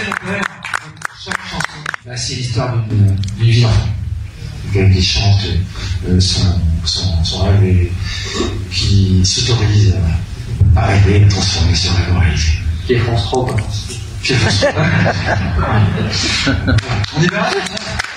chaque chanson, bah, c'est l'histoire d'une vie d'enfant. Quelqu'un qui chante son rêve et qui s'autorise à rêver, à transformer son rêve en réalité. Qui est France 3, quoi. On y va.